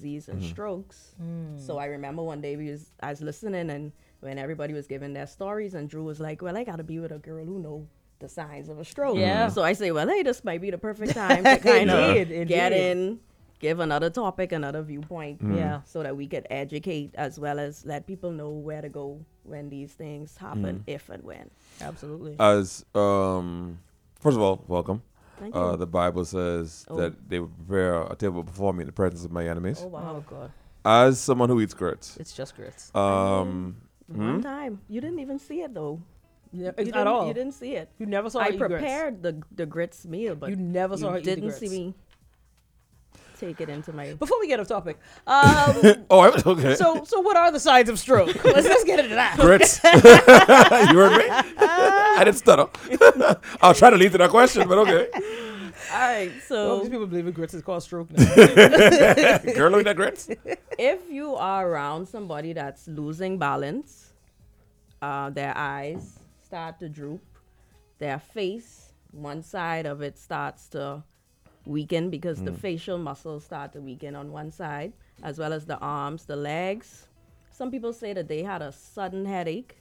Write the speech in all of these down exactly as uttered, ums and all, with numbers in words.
disease and strokes. So I remember one day we was I was listening, and when everybody was giving their stories, and Drew was like, well, I got to be with a girl who know the signs of a stroke. Yeah. So I say, well, hey, this might be the perfect time to kind of Indeed, get indeed. in, give another topic, another viewpoint. Yeah. So that we could educate as well as let people know where to go when these things happen, if and when. Absolutely. As um, first of all, welcome. Thank you. Uh, the Bible says Oh. that they will prepare a table before me in the presence of my enemies. Oh, wow. Oh God, As someone who eats grits, it's just grits. um, One time. You didn't even see it, though. Yeah, You at didn't- all. You didn't see it. You never saw her I eat grits. prepared the the grits meal, but You never saw her eat the didn't see grits. me take it into my. Before we get off topic, um, oh, I was okay. so so what are the signs of stroke? Let's let's get into that. grits. You heard me? I didn't stutter. I'll try to lead to that question, but okay. All right, Well, so these people believe in grits is called stroke now. Girl, look at that grits. if you are around somebody that's losing balance, uh, their eyes start to droop, their face, one side of it starts to weaken because the facial muscles start to weaken on one side, as well as the arms, the legs. Some people say that they had a sudden headache.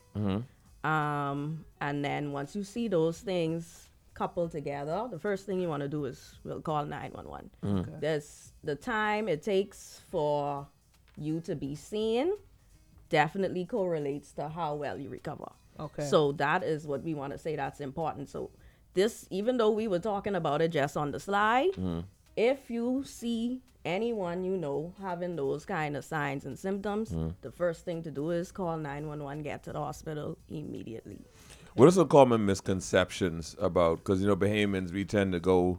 Um, and then once you see those things coupled together, the first thing you want to do is we'll call nine one one. There's the time it takes for you to be seen definitely correlates to how well you recover. Okay. So that is what we want to say that's important. So this, even though we were talking about it just on the slide, if you see anyone you know having those kind of signs and symptoms, the first thing to do is call nine one one, get to the hospital immediately. What are some common misconceptions about? Because you know, Bahamians, we tend to go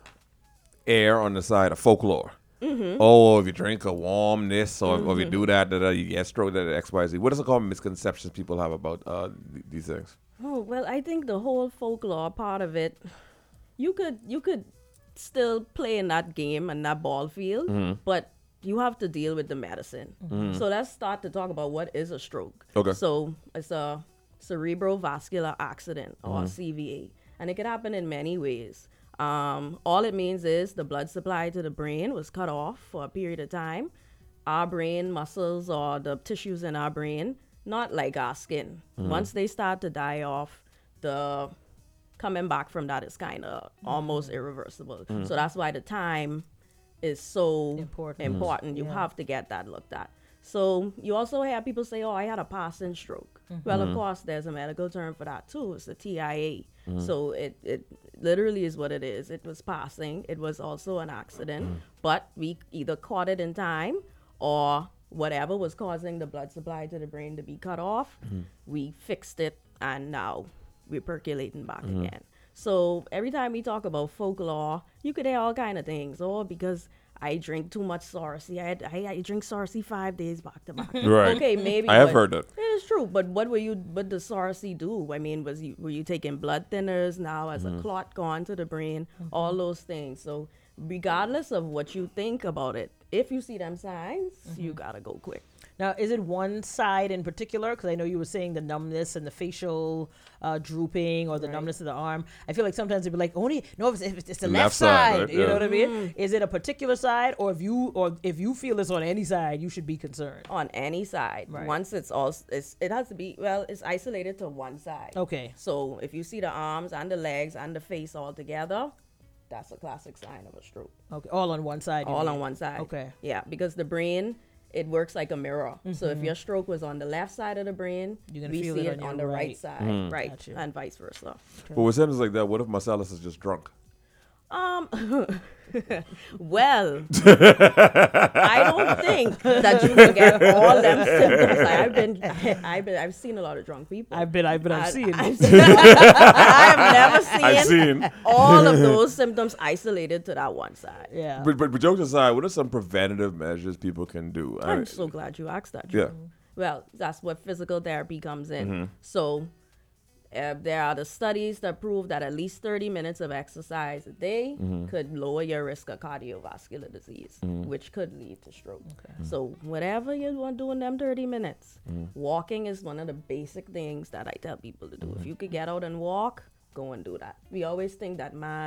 air on the side of folklore. Mm-hmm. Oh, if you drink a warm this, or, or if you do that, that, you get stroke, that X, Y, Z. What are some common misconceptions people have about uh, th- these things? Oh, well, I think the whole folklore part of it, you could you could still play in that game and that ball field, but you have to deal with the medicine. So let's start to talk about what is a stroke. Okay. So it's a cerebrovascular accident, or C V A, and it can happen in many ways. Um, all it means is the blood supply to the brain was cut off for a period of time. Our brain muscles or the tissues in our brain, not like our skin. Once they start to die off, the coming back from that is kind of almost irreversible. So that's why the time is so Important. important. You Yeah. have to get that looked at. So you also hear people say, oh, I had a passing stroke. Well, of course, there's a medical term for that too. It's a T I A. So it, it literally is what it is. It was passing. It was also an accident, but we either caught it in time, or whatever was causing the blood supply to the brain to be cut off, we fixed it, and now we're percolating back again. So every time we talk about folklore, you could hear all kind of things. Oh, because I drink too much Sarsi. I, had, I I drink Sarsi five days back to back. Right. Okay, maybe. I have but heard that. It is true, but what were you? What does Sarsi do? I mean, was you were you taking blood thinners now as a clot gone to the brain? All those things. So regardless of what you think about it, if you see them signs, you gotta go quick. Now, is it one side in particular? Because I know you were saying the numbness and the facial uh, drooping, or the Right. numbness of the arm. I feel like sometimes it'd be like, only no, if it's, if it's the Left left, side, side. right? You Yeah. know what I mean? Is it a particular side, or if you or if you feel it's on any side, you should be concerned? On any side, Right. once it's all, it's, it has to be, well, it's isolated to one side. Okay. So if you see the arms and the legs and the face all together, that's a classic sign of a stroke. Okay. All on one side. you All mean? on one side. Okay. Yeah, because the brain, it works like a mirror. So if your stroke was on the left side of the brain, You're gonna we feel see it it on on, your the right, right. side, right, Gotcha. and vice versa. But with symptoms like that, what if Marcellus is just drunk? Um, well, I don't think that you will get all them symptoms. Like I've been, I've been, I've seen a lot of drunk people. I've been, I've been, I've I- seen. I've seen- I've never seen, I've seen. all of those symptoms isolated to that one side. yeah. But, but, but jokes aside, what are some preventative measures people can do? I- I'm so glad you asked that. Yeah. Drew. Well, that's what physical therapy comes in. Mm-hmm. So uh, there are the studies that prove that at least thirty minutes of exercise a day Mm-hmm. could lower your risk of cardiovascular disease, which could lead to stroke. So whatever you want to do in them thirty minutes, Mm-hmm. walking is one of the basic things that I tell people to do. If you could get out and walk, go and do that. We always think that man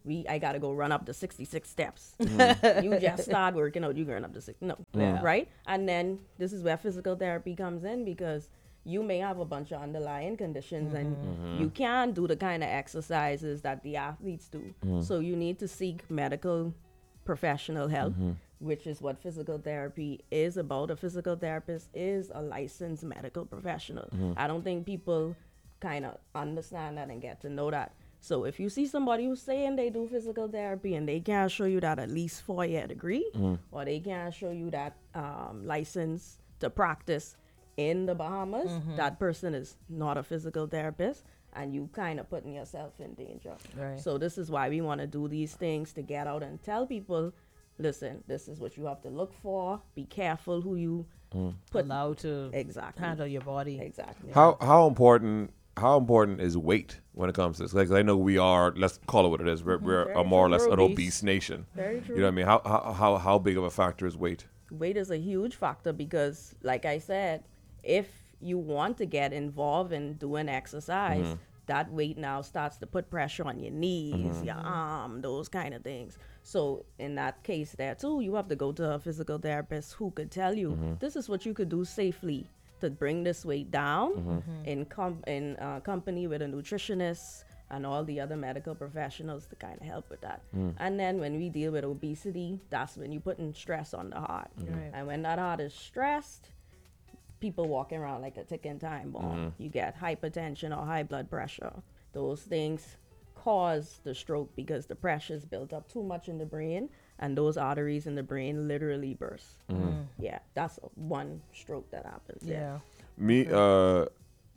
we I gotta go run up the sixty-six steps. Mm-hmm. You just start working out, you going up the six. No, Yeah. right? And then this is where physical therapy comes in because you may have a bunch of underlying conditions and Mm-hmm. you can't do the kind of exercises that the athletes do. Mm-hmm. So you need to seek medical professional help, which is what physical therapy is about. A physical therapist is a licensed medical professional. I don't think people kind of understand that and get to know that. So if you see somebody who's saying they do physical therapy and they can't show you that at least four-year degree, or they can't show you that um, license to practice in the Bahamas, that person is not a physical therapist, and you kind of putting yourself in danger. Right. So this is why we want to do these things to get out and tell people, listen, this is what you have to look for. Be careful who you put. Allowed to Exactly. handle your body. Exactly. How how important how important is weight when it comes to this? Like I know we are, let's call it what it is. We're, we're Very a more or true. less an Obese. obese nation. Very true. You know what I mean? How how how how big of a factor is weight? Weight is a huge factor because, like I said, if you want to get involved in doing exercise, Mm-hmm. that weight now starts to put pressure on your knees, your arm, those kind of things. So in that case there too, you have to go to a physical therapist who could tell you, Mm-hmm. this is what you could do safely to bring this weight down in, com- in uh, company with a nutritionist and all the other medical professionals to kind of help with that. And then when we deal with obesity, that's when you're putting stress on the heart. Right. And when that heart is stressed, people walking around like a ticking time bomb. You get hypertension or high blood pressure. Those things cause the stroke because the pressure is built up too much in the brain, and those arteries in the brain literally burst. Yeah, that's one stroke that happens. Yeah. Yeah. Me, uh,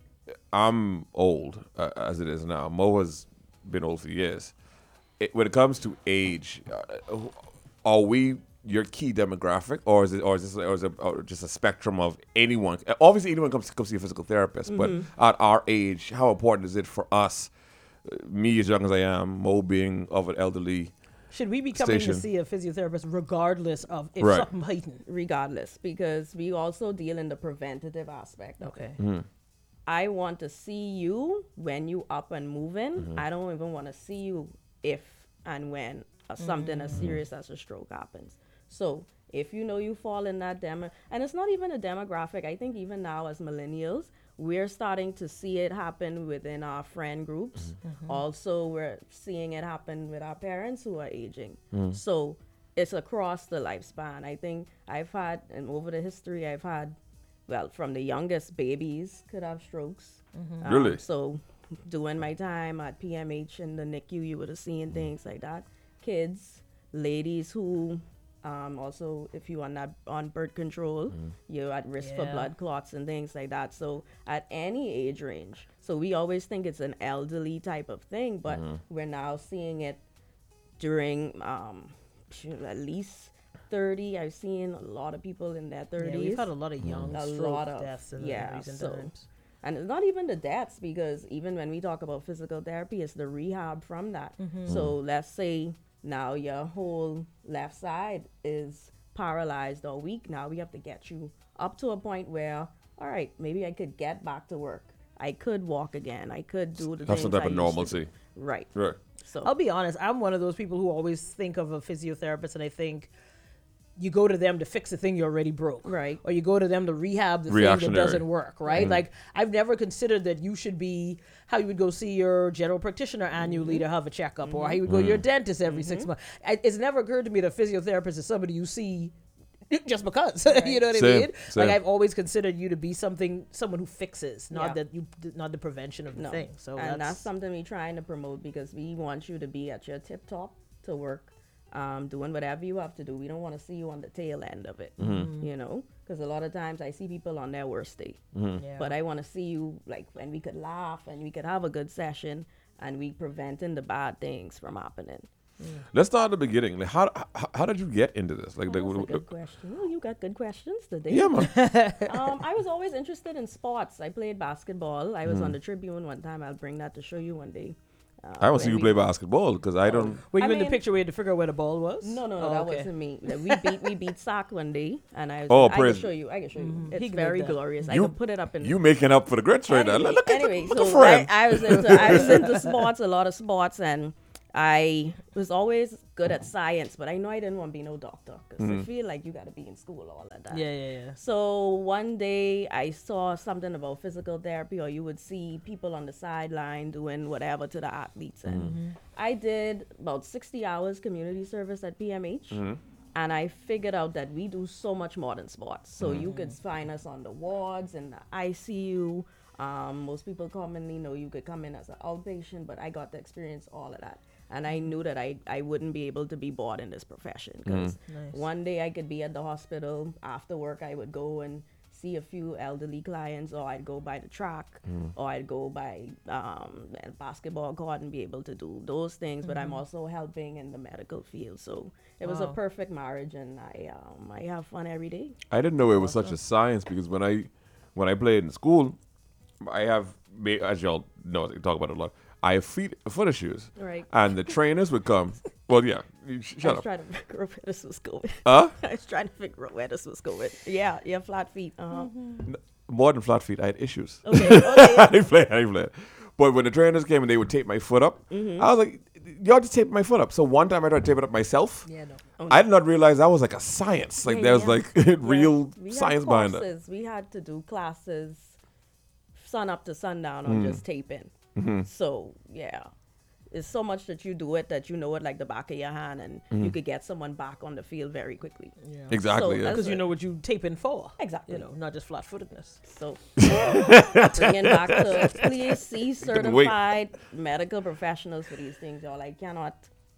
I'm old uh, as it is now. Mo has been old for years. It, when it comes to age, uh, are we your key demographic, or is it, or is this, or is it or just a spectrum of anyone? Obviously, anyone comes comes see a physical therapist, but at our age, how important is it for us, uh, me as young as I am, Mo being of an elderly? Should we be coming Station. to see a physiotherapist regardless of if Right. something heightened? Regardless, because we also deal in the preventative aspect of Okay. it. I want to see you when you up and moving. I don't even want to see you if and when uh, something as serious as a stroke happens. So if you know you fall in that demo, and it's not even a demographic. I think even now as millennials, we're starting to see it happen within our friend groups. Also, we're seeing it happen with our parents who are aging. So it's across the lifespan. I think I've had, and over the history, I've had, well, from the youngest babies could have strokes. Um, Really? So doing my time at P M H and the N I C U, you would have seen things like that. Kids, ladies who, um, also, if you are not on birth control, you're at risk for Yeah. blood clots and things like that. So at any age range. So we always think it's an elderly type of thing, but we're now seeing it during um, shoot, at least thirty. I've seen a lot of people in their thirties. Yeah, we've had a lot of young A stroke lot of- deaths in yeah, the recent so- times. And it's not even the deaths, because even when we talk about physical therapy, it's the rehab from that. So let's say now your whole left side is paralyzed or weak. Now we have to get you up to a point where, all right, maybe I could get back to work. I could walk again. I could do the Have things some type I of used to normalcy. do. Right. Right. So I'll be honest, I'm one of those people who always think of a physiotherapist and I think you go to them to fix the thing you already broke. Right. Or you go to them to rehab the thing that Reactionary. doesn't work, right? Like, I've never considered that you should be how you would go see your general practitioner annually to have a checkup, or how you would go to your dentist every six months. I- It's never occurred to me that a physiotherapist is somebody you see just because. You know what I Same, mean? same. Like, I've always considered you to be something, someone who fixes, not Yeah. that you, not the prevention of the no. thing. So and that's, that's, something we're trying to promote, because we want you to be at your tip top to work, um, doing whatever you have to do. We don't want to see you on the tail end of it, you know, because a lot of times I see people on their worst day. yeah. But I want to see you like when we could laugh and we could have a good session and we preventing the bad things from happening. Let's start at the beginning. Like, how, how how did you get into this? Like, Oh, like, that's a w- good question. Oh, you got good questions today. yeah, man. um, I was always interested in sports. I played basketball. I was on the Tribune one time. I'll bring that to show you one day. Uh, I want to see when you we- play basketball because I don't. Were you I in the mean- picture where you had to figure out where the ball was? No, no, no, Oh, that okay. wasn't me. We beat we beat S A C one day, and I was, Oh, I can praise- show you. I can show you. Mm-hmm. He It's can very make that. glorious. I You- can put it up in. You making up for the Grits right now. Anyway, Look at anyway, look so at Fred. I, I was into I was into sports, a lot of sports, and I was always good at science, but I know I didn't want to be no doctor because I feel like you got to be in school all of that. Yeah, yeah, yeah. So one day I saw something about physical therapy, or you would see people on the sideline doing whatever to the athletes. And Mm-hmm. I did about sixty hours community service at P M H. And I figured out that we do so much more than sports. So you could find us on the wards and the I C U. Um, most people commonly know you could come in as an outpatient, but I got to experience all of that. And I knew that I, I wouldn't be able to be bored in this profession because Nice. one day I could be at the hospital. After work, I would go and see a few elderly clients, or I'd go by the track, or I'd go by um, the basketball court and be able to do those things. But I'm also helping in the medical field. So it was a Wow. perfect marriage, and I um, I have fun every day. I didn't know it was such a science because when I when I played in school, I have ma- as y'all know, I talk about it a lot. I have feet foot issues, Right. and the trainers would come. Well, yeah, you sh- I shut was up. trying to figure out where this was going. Huh? I was trying to figure out where this was going. Yeah, yeah, flat feet. Uh-huh. More than flat feet, I had issues. Okay, okay. I didn't play. I didn't play. But when the trainers came and they would tape my foot up, Mm-hmm. I was like, "Y'all just taped my foot up." So one time I tried to tape it up myself. Yeah, no. Oh, I did not realize that was like a science. Like Yeah, there was yeah. like Yeah. real We had science behind it. courses. We had to do classes sun up to sundown Mm. on just taping. Mm-hmm. So yeah, it's so much that you do it that you know it like the back of your hand, and Mm-hmm. you could get someone back on the field very quickly. Yeah. Exactly. So yeah. that's- Because you know what you taping for. Exactly. You know, not just flat-footedness. So bringing back to please see Couldn't wait. certified medical professionals for these things, y'all. I cannot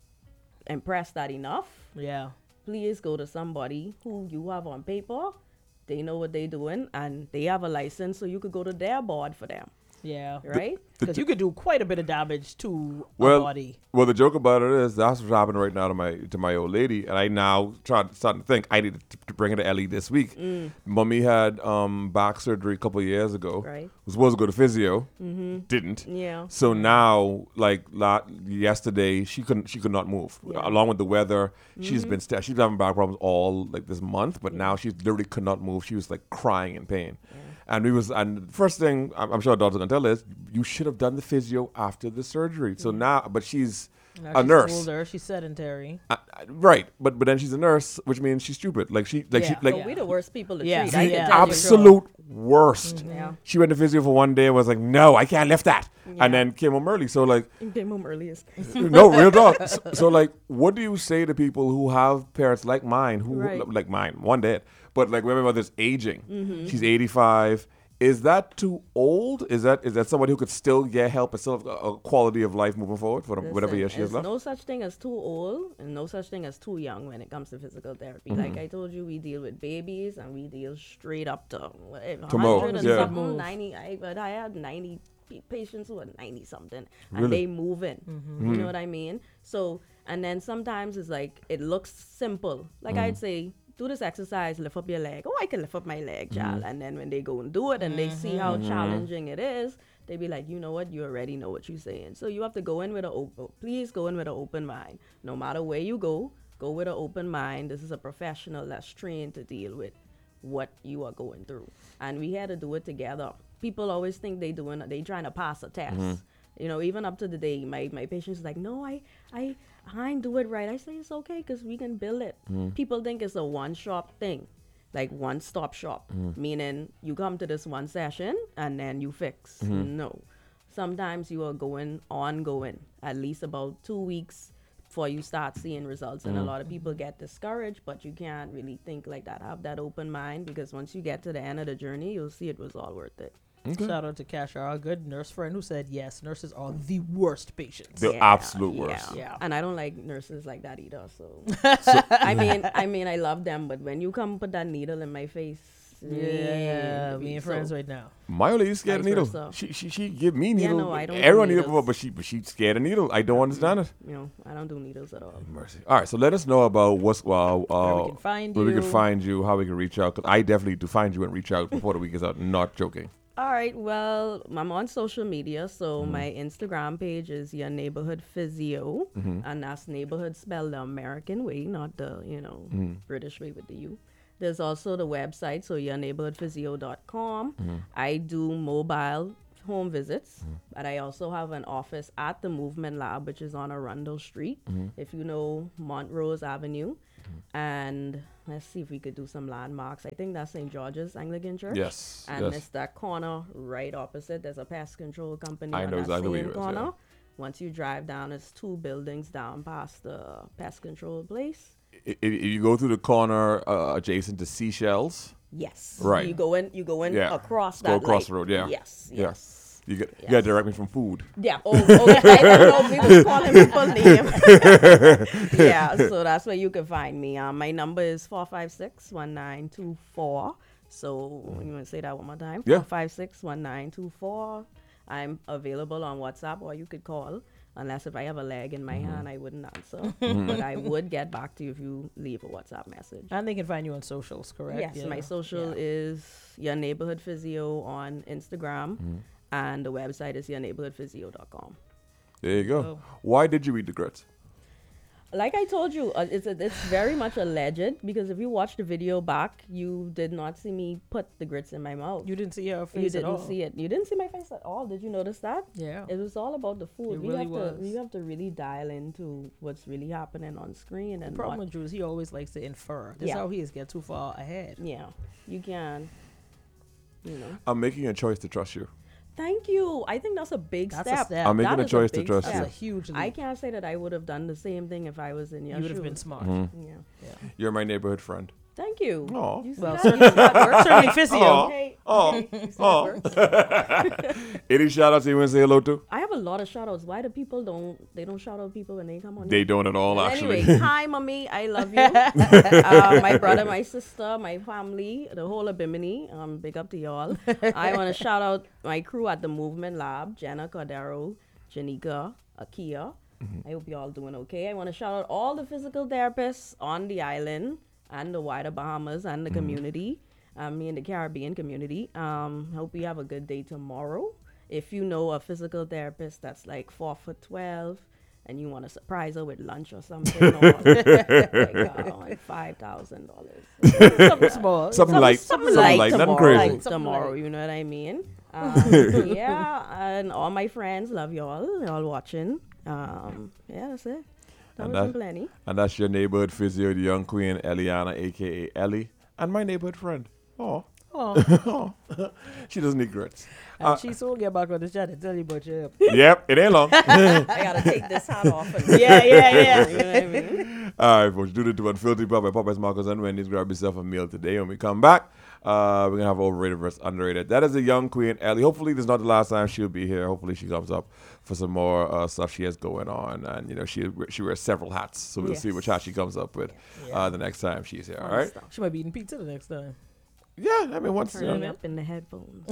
impress that enough. Yeah. Please go to somebody who you have on paper. They know what they're doing, and they have a license, so you could go to their board for them, Yeah. right? Because you could do quite a bit of damage to Well, a body. well, the joke about it is that's what's happening right now to my to my old lady, and I now try starting to think I need to, to bring her to Ellie this week. Mummy had um, back surgery a couple of years ago. Right. Was supposed to go to physio, didn't. Yeah. So now, like la- yesterday, she couldn't. She could not move. Yeah. Along with the weather, she's been st- she's been having back problems all like this month. But now she literally could not move. She was like crying in pain. And we was and the first thing I'm, I'm sure doctors gonna tell is you should have done the physio after the surgery. So now, but she's Now a she's nurse. older. She's sedentary. Uh, uh, right, but but then she's a nurse, which means she's stupid. Like she, like Yeah. she, like So we the worst people to Yeah. treat. I Yeah. can tell you. absolute worst. Yeah. She went to physio for one day and was like, "No, I can't lift that," and then came home early. So like, You came home earliest. no, real talk. So, so like, what do you say to people who have parents like mine, who Right. like mine, one dead, but like my mother's aging. Mm-hmm. She's eighty-five. Is that too old? Is that is that somebody who could still get help and still have a, a quality of life moving forward for the, whatever Listen, year she has there's left? no such thing as too old and no such thing as too young when it comes to physical therapy. Mm-hmm. Like I told you, we deal with babies and we deal straight up to whatever, To Mo, one hundred and yeah. something, Move. ninety. I, but I had ninety p- patients who are ninety something and Really? they moving. You know what I mean? So, and then sometimes it's like, it looks simple. Like I'd say, do this exercise, lift up your leg. Oh, I can lift up my leg, child. And then when they go and do it and they see how challenging it is, they be like, you know what, you already know what you're saying. So you have to go in with an open, please go in with an open mind. No matter where you go, go with an open mind. This is a professional that's trained to deal with what you are going through. And we had to do it together. People always think they doing, they trying to pass a test. You know, even up to the day, my, my patient's like, no, I, I, I ain't do it right. I say it's okay because we can bill it. People think it's a one-shop thing, like one-stop shop, meaning you come to this one session and then you fix. No. Sometimes you are going ongoing, at least about two weeks before you start seeing results. And a lot of people get discouraged, but you can't really think like that. Have that open mind because once you get to the end of the journey, you'll see it was all worth it. Shout out to Kasha, our good nurse friend, who said yes, nurses are the worst patients. The absolute worst. Yeah. And I don't like nurses like that either. So, I mean, I mean, I love them, but when you come put that needle in my face, Yeah, yeah, me and so- friends right now. My old lady scared of Vice needle. versa. She she she give me needle. no, I don't do Everyone needle needles. before, but she but she scared of needle. I don't understand it. You know, I don't do needles at all. Mercy. All right, so let us know about what's uh, uh Where we can find where we can you. find you, how we can reach out. 'Cause I definitely do find you and reach out before the week is out. Not joking. All right. Well, I'm on social media, so my Instagram page is Your Neighborhood Physio, and that's neighborhood spelled the American way, not the you know British way with the U. There's also the website, so your neighborhood physio dot com. I do mobile home visits, but I also have an office at the Movement Lab, which is on Arundel Street, if you know Montrose Avenue. And let's see if we could do some landmarks. I think that's Saint George's Anglican Church. Yes, And yes. it's that corner right opposite. There's a pest control company I on know that exactly where same you is, corner. yeah. Once you drive down, it's two buildings down past the pest control place. If if you go through the corner uh, adjacent to Seashells, Yes. Right. You go in. You go in Yeah. across Go that. across light. the road, yeah. Yes. Yeah. Yes. you get you Yes. got to direct me from food. Yeah. Oh, okay. I don't know if we was calling people name. Yeah. So that's where you can find me. Um, my number is four five six one nine two four. So you want to say that one more time? Yeah. Four five six one nine two four. I'm available on WhatsApp, or you could call. Unless if I have a leg in my Mm-hmm. hand, I wouldn't answer. But I would get back to you if you leave a WhatsApp message. And they can find you on socials, correct? Yes, Yeah. my social Yeah. is Your Neighborhood Physio on Instagram, Mm-hmm. and the website is your neighborhood physio dot com. There you go. Oh. Why did you eat the grits? Like I told you, uh, it's a, it's very much alleged because if you watch the video back, you did not see me put the grits in my mouth. You didn't see her face You at didn't all. see it. You didn't see my face at all. Did you notice that? Yeah. It was all about the food. It we really have was. to we have to really dial into what's really happening on screen The and problem what, with Drew is he always likes to infer. That's Yeah. how he is get too far ahead. yeah, you can. You know. I'm making a choice to trust you. Thank you. I think that's a big That's a step. step. I'm making That a is choice to big trust That's you. a huge leap. I can't say that I would have done the same thing if I was in your you would have shoes. been smart. Mm-hmm. Yeah. You're my neighborhood friend. Thank you. Aw. You see Well, that? certainly, You see that works? certainly physio. Aw. Okay. Oh, okay. You see that oh. works? Any shout outs you want to say hello to? I have a lot of shout outs. Why do people don't they don't shout out people when they come on? They don't at all, But actually. Anyway, hi mommy, I love you. uh, my brother, my sister, my family, the whole of Bimini. Um, big up to y'all. I want to shout out my crew at the Movement Lab: Jenna Cordero, Janika, Akia. I hope y'all doing okay. I want to shout out all the physical therapists on the island and the wider Bahamas and the community. Um, me and the Caribbean community. Um, hope you have a good day tomorrow. If you know a physical therapist that's like four foot twelve and you want to surprise her with lunch or something, or like, uh, like five thousand dollars, Something small. Something light. something Something like light. Nothing tomorrow, crazy. like Something tomorrow. light. You know what I mean? Um, yeah, and all my friends love y'all. Y'all watching. Um, yeah, that's it. That And was that- plenty. And that's your neighborhood physio, the young queen, Eliana, a k a. Ellie, and my neighborhood friend. Oh, Oh, she doesn't need grits. and Uh, she soon get back on the chat and tell you about your. Yep, it ain't long. I gotta take this hat off. And Yeah, yeah, yeah. You know what I mean? All right, folks, do the two one filthy pop by Popeyes, Marcos, and Wendy's. Grab yourself a meal today. When we come back, uh, we're gonna have overrated versus underrated. That is a young queen, Ellie. Hopefully, this is not the last time she'll be here. Hopefully, she comes up for some more uh, stuff she has going on, and you know, she she wears several hats, so we'll see Yes. which hat she comes up with uh, the next time she's here. All Fun right? stuff. She might be eating pizza the next time. Yeah, I mean, once. Turn Yeah. it up in the headphones.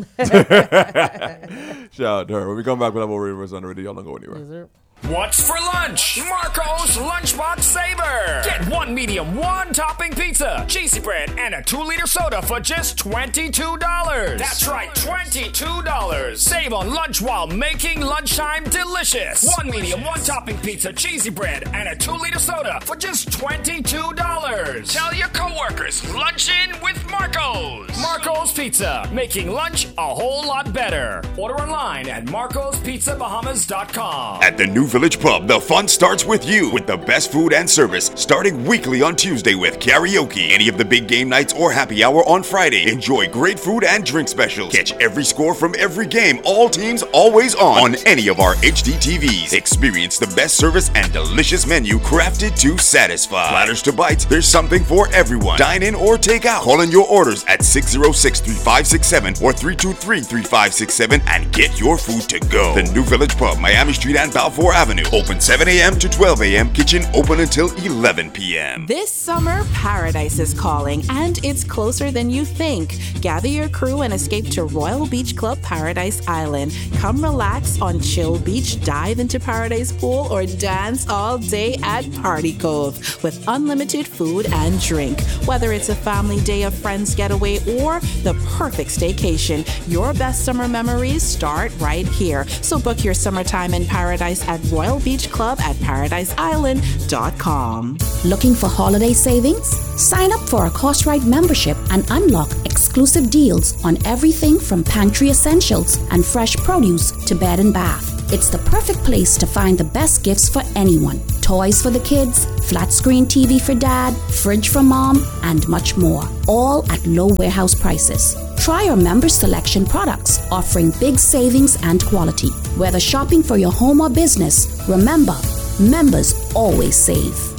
Shout out to her. When we come back, we'll have overrated versus underrated. Y'all don't go anywhere. Is there? What's for lunch? Marco's Lunchbox Saver. Get one medium, one topping pizza, cheesy bread, and a two liter soda for just twenty-two dollars. That's right, twenty-two dollars. Save on lunch while making lunchtime delicious. One medium, one topping pizza, cheesy bread, and a two liter soda for just twenty-two dollars. Tell your coworkers, lunch in with Marco's. Marco's Pizza, making lunch a whole lot better. Order online at marcos pizza bahamas dot com. At the New Village Pub, the fun starts with you, with the best food and service, starting weekly on Tuesday with karaoke. Any of the big game nights or happy hour on Friday. Enjoy great food and drink specials. Catch every score from every game, all teams always on, on any of our H D T Vs. Experience the best service and delicious menu crafted to satisfy. Platters to bites, there's something for everyone. Dine in or take out. Call in your orders at six oh six, three five six seven or three two three, three five six seven and get your food to go. The New Village Pub, Miami Street and Balfour Avenue. Open seven a.m. to twelve a.m. Kitchen open until eleven p.m. This summer, paradise is calling, and it's closer than you think. Gather your crew and escape to Royal Beach Club Paradise Island. Come relax on Chill Beach, dive into Paradise Pool, or dance all day at Party Cove with unlimited food and drink. Whether it's a family day of friends getaway or the perfect staycation. Your best summer memories start right here. So book your summertime in paradise at Royal Beach Club at paradise island dot com. Looking for holiday savings? Sign up for a Cost-Right membership and unlock exclusive deals on everything from pantry essentials and fresh produce to bed and bath. It's the perfect place to find the best gifts for anyone. Toys for the kids, flat screen T V for dad, fridge for mom, and much more. All at low warehouse prices. Try our member selection products, offering big savings and quality. Whether shopping for your home or business, remember, members always save.